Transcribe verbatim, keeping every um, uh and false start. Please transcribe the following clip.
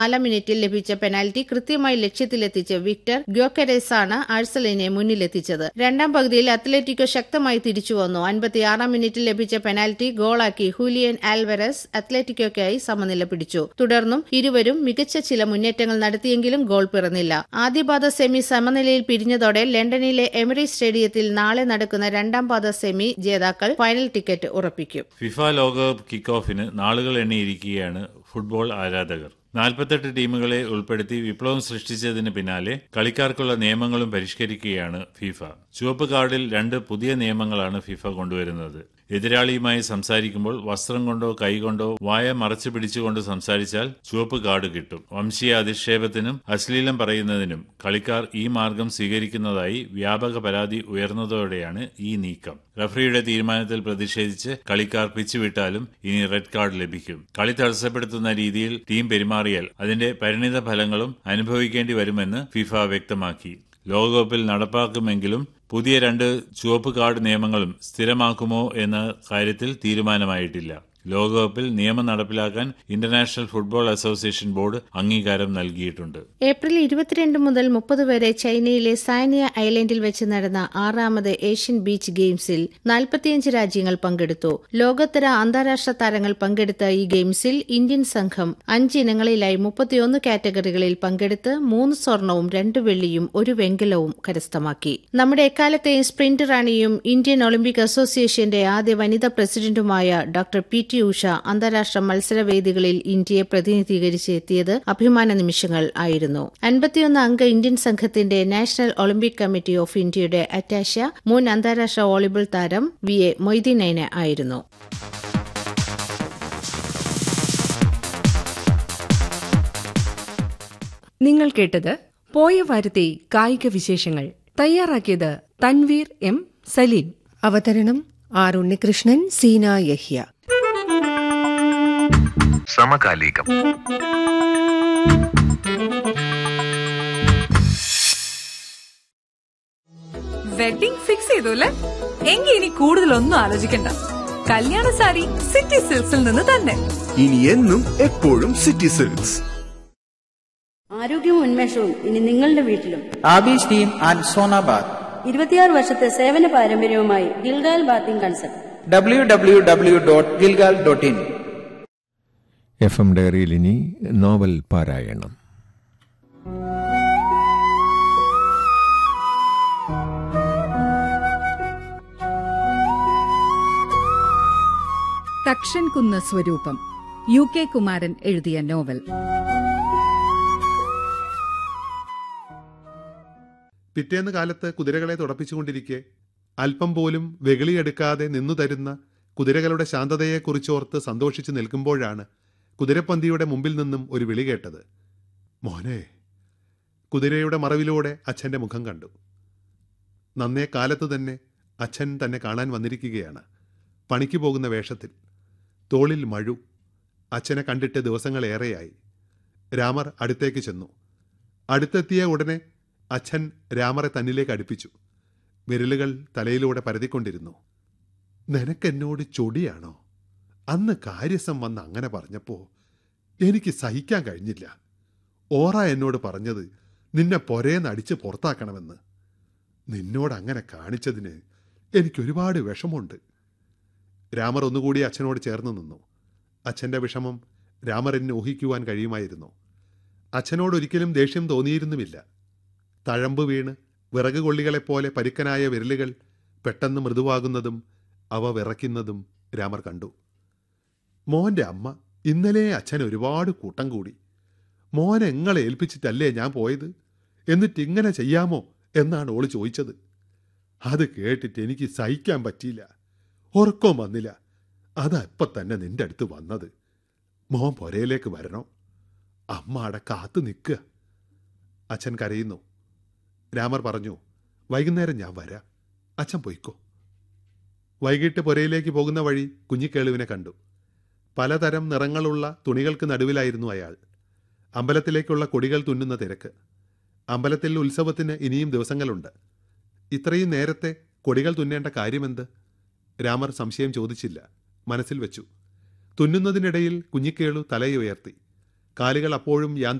നാലാം മിനിറ്റിൽ ലഭിച്ച പെനാൽറ്റി കൃത്യമായി ലക്ഷ്യത്തിലെത്തിച്ച് വിക്ടർ ഗ്യോക്കരേസ് ആണ് ആഴ്സണലിനെ മുന്നിലെത്തിച്ചത്. രണ്ടാം പകുതിയിൽ അത്ലറ്റിക്കോ ശക്തമായി തിരിച്ചുവന്നു. അൻപത്തിയാറാം മിനിറ്റിൽ ലഭിച്ച പെനാൽറ്റി ഗോളാക്കി ഹൂലിയൻ ആൽവരസ് അത്ലറ്റിക്കോയ്ക്കായി സമനില പിടിച്ചു. തുടർന്നും ഇരുവരും മികച്ച ചില മുന്നേറ്റങ്ങൾ നടത്തിയെങ്കിലും ഗോൾ പിറന്നില്ല. ആദ്യപാദ സെമി സമനിലയിൽ പിരിഞ്ഞതോടെ ലണ്ടനിലെ എമിറേറ്റ്സ് സ്റ്റേഡിയത്തിൽ നാളെ നടക്കുന്ന രണ്ടാം പാദ സെമി ജേതാക്കൾ ഫൈനൽ ടിക്കറ്റ് ഉറപ്പിക്കും. ഫിഫ ലോകകപ്പ് കിക്ക് ഓഫിന് നാളുകൾ എണ്ണിയിരിക്കുകയാണ് ഫുട്ബോൾ ആരാധകർ. നാൽപ്പത്തെട്ട് ടീമുകളെ ഉൾപ്പെടുത്തി വിപ്ലവം സൃഷ്ടിച്ചതിന് പിന്നാലെ കളിക്കാർക്കുള്ള നിയമങ്ങളും പരിഷ്കരിക്കുകയാണ് ഫിഫ. ചുവപ്പ് കാർഡിൽ രണ്ട് പുതിയ നിയമങ്ങളാണ് ഫിഫ കൊണ്ടുവരുന്നത്. എതിരാളിയുമായി സംസാരിക്കുമ്പോൾ വസ്ത്രം കൊണ്ടോ കൈകൊണ്ടോ വായ മറച്ചു പിടിച്ചുകൊണ്ട് സംസാരിച്ചാൽ ചുവപ്പ് കാർഡ് കിട്ടും. വംശീയ അധിക്ഷേപത്തിനും അശ്ലീലം പറയുന്നതിനും കളിക്കാർ ഈ മാർഗം സ്വീകരിക്കുന്നതായി വ്യാപക പരാതി ഉയർന്നതോടെയാണ് ഈ നീക്കം. റഫറിയുടെ തീരുമാനത്തിൽ പ്രതിഷേധിച്ച് കളിക്കാർ പിച്ചുവിട്ടാലും ഇനി റെഡ് കാർഡ് ലഭിക്കും. കളി തടസ്സപ്പെടുത്തുന്ന രീതിയിൽ ടീം പെരുമാറിയാൽ അതിന്റെ പരിണിത ഫലങ്ങളും അനുഭവിക്കേണ്ടി വരുമെന്ന് ഫിഫ വ്യക്തമാക്കി. ലോകകപ്പിൽ നടപ്പാക്കുമെങ്കിലും പുതിയ രണ്ട് ചുവപ്പ് കാർഡ് നിയമങ്ങളും സ്ഥിരമാക്കുമോ എന്ന കാര്യത്തിൽ തീരുമാനമായിട്ടില്ല. ലോകകപ്പിൽ നിയമം നടപ്പിലാക്കാൻ ഇന്റർനാഷണൽ ഫുട്ബോൾ അസോസിയേഷൻ ബോർഡ് അംഗീകാരം നൽകിയിട്ടുണ്ട്. ഏപ്രിൽ ഇരുപത്തിരണ്ട് മുതൽ മുപ്പത് വരെ ചൈനയിലെ സാനിയ ഐലൻഡിൽ വെച്ച് നടന്ന ആറാമത് ഏഷ്യൻ ബീച്ച് ഗെയിംസിൽ നാൽപ്പത്തിയഞ്ച് രാജ്യങ്ങൾ പങ്കെടുത്തു. ലോകോത്തര അന്താരാഷ്ട്ര താരങ്ങൾ പങ്കെടുത്ത ഈ ഗെയിംസിൽ ഇന്ത്യൻ സംഘം അഞ്ച് ഇനങ്ങളിലായി മുപ്പത്തിയൊന്ന് കാറ്റഗറികളിൽ പങ്കെടുത്ത് മൂന്ന് സ്വർണവും രണ്ട് വെള്ളിയും ഒരു വെങ്കലവും കരസ്ഥമാക്കി. നമ്മുടെ എക്കാലത്തെയും സ്പ്രിന്റ് റാണിയും ഇന്ത്യൻ ഒളിമ്പിക് അസോസിയേഷന്റെ ആദ്യ വനിതാ പ്രസിഡന്റുമായ ഡോക്ടർ പി ടി ഉഷ അന്താരാഷ്ട്ര മത്സരവേദികളിൽ ഇന്ത്യയെ പ്രതിനിധീകരിച്ച് എത്തിയത് അഭിമാന നിമിഷങ്ങൾ ആയിരുന്നു. അൻപത്തിയൊന്ന് അംഗ ഇന്ത്യൻ സംഘത്തിന്റെ നാഷണൽ ഒളിമ്പിക് കമ്മിറ്റി ഓഫ് ഇന്ത്യയുടെ അറ്റാഷ മുൻ അന്താരാഷ്ട്ര വോളിബോൾ താരം വി എ മൊയ്തീനൈന ആയിരുന്നു. നിങ്ങൾ കേട്ടത് പോയ വാരത്തെ കായിക വിശേഷങ്ങൾ. തയ്യാറാക്കിയത് തൻവീർ എം സലീം. അവതരണം ആർ ഉണ്ണികൃഷ്ണൻ, സീന യഹ്യ. സമകാലികം. വെഡിംഗ് ഫിക്സ് ചെയ്തു അല്ലേ? എങ്കിൽ ഇനി കൂടുതലൊന്നും ആലോചിക്കണ്ട. കല്യാണ സാരി സിറ്റി സിൽക്സിൽ നിന്ന് തന്നെ. ഇനി എന്നും എപ്പോഴും സിറ്റി സിൽക്സ്. ആരോഗ്യവും ഉന്മേഷവും ഇനി നിങ്ങളുടെ വീട്ടിലും. ആബീസ് ടീം ആൻഡ് സോനാബാദ് ഇരുപത്തിയാറ് വർഷത്തെ സേവന പാരമ്പര്യവുമായി Gilgal bathing consult. W W W dot Gilgal dot in. F M ഡയറിയിൽ ഇനി നോവൽ പാരായണം. തക്ഷൻ കുന്ന് സ്വരൂപം, യു കെ കുമാരൻ എഴുതിയ നോവൽ. പിറ്റേന്ന് കാലത്ത് കുതിരകളെ തുടപ്പിച്ചുകൊണ്ടിരിക്കെ അല്പം പോലും വെകിളിയെടുക്കാതെ നിന്നു തരുന്ന കുതിരകളുടെ ശാന്തതയെക്കുറിച്ചോർത്ത് സന്തോഷിച്ചു നിൽക്കുമ്പോഴാണ് കുതിരപ്പന്തിയുടെ മുമ്പിൽ നിന്നും ഒരു വിളി കേട്ടത്. മോനെ. കുതിരയുടെ മറവിലൂടെ അച്ഛൻ്റെ മുഖം കണ്ടു. നന്നേ കാലത്ത് തന്നെ അച്ഛൻ തന്നെ കാണാൻ വന്നിരിക്കുകയാണ്. പണിക്ക് പോകുന്ന വേഷത്തിൽ, തോളിൽ മഴു. അച്ഛനെ കണ്ടിട്ട് ദിവസങ്ങളേറെയായി. രാമർ അടുത്തേക്ക് ചെന്നു. അടുത്തെത്തിയ ഉടനെ അച്ഛൻ രാമറെ തന്നിലേക്ക് അടുപ്പിച്ചു. വിരലുകൾ തലയിലൂടെ പരതിക്കൊണ്ടിരുന്നു. നിനക്കെന്നോട് ചൊടിയാണോ? അന്ന് കാര്യസം വന്ന് അങ്ങനെ പറഞ്ഞപ്പോ എനിക്ക് സഹിക്കാൻ കഴിഞ്ഞില്ല. ഓറ എന്നോട് പറഞ്ഞത് നിന്നെ പൊരേന്ന് അടിച്ച് പുറത്താക്കണമെന്ന്. നിന്നോട് അങ്ങനെ കാണിച്ചതിന് എനിക്കൊരുപാട് വിഷമമുണ്ട്. രാമർ ഒന്നുകൂടി അച്ഛനോട് ചേർന്ന് നിന്നു. അച്ഛൻ്റെ വിഷമം രാമറിന് ഊഹിക്കുവാൻ കഴിയുമായിരുന്നു. അച്ഛനോടൊരിക്കലും ദേഷ്യം തോന്നിയിരുന്നുമില്ല. തഴമ്പ് വീണ് വിറക് കൊള്ളികളെപ്പോലെ പരുക്കനായ വിരലുകൾ പെട്ടെന്ന് മൃദുവാകുന്നതും അവ വിറയ്ക്കുന്നതും രാമർ കണ്ടു. മോൻ്റെ അമ്മ ഇന്നലെ അച്ഛൻ ഒരുപാട് കൂട്ടം കൂടി. മോനെ എങ്ങളെ ഏൽപ്പിച്ചിട്ടല്ലേ ഞാൻ പോയത്, എന്നിട്ടിങ്ങനെ ചെയ്യാമോ എന്നാണ് ഓള് ചോദിച്ചത്. അത് കേട്ടിട്ട് എനിക്ക് സഹിക്കാൻ പറ്റിയില്ല. ഉറക്കം വന്നില്ല. അതാ ഇപ്പം തന്നെ നിന്റെ അടുത്ത് വന്നത്. മോൻ പൊരയിലേക്ക് വരണോ? അമ്മ അവിടെ കാത്തു നിൽക്കുക. അച്ഛൻ കരയുന്നു. രാമർ പറഞ്ഞു, വൈകുന്നേരം ഞാൻ വരാം, അച്ഛൻ പൊയ്ക്കോ. വൈകിട്ട് പുരയിലേക്ക് പോകുന്ന വഴി കുഞ്ഞിക്കേളുവിനെ കണ്ടു. പലതരം നിറങ്ങളുള്ള തുണികൾക്ക് നടുവിലായിരുന്നു അയാൾ. അമ്പലത്തിലേക്കുള്ള കൊടികൾ തുന്നുന്ന തിരക്ക്. അമ്പലത്തിൽ ഉത്സവത്തിന് ഇനിയും ദിവസങ്ങളുണ്ട്. ഇത്രയും നേരത്തെ കൊടികൾ തുന്നേണ്ട കാര്യമെന്ത്? രാമർ സംശയം ചോദിച്ചില്ല, മനസ്സിൽ വെച്ചു. തുന്നുന്നതിനിടയിൽ കുഞ്ഞിക്കേളു തലയുയർത്തി. കാലുകൾ അപ്പോഴും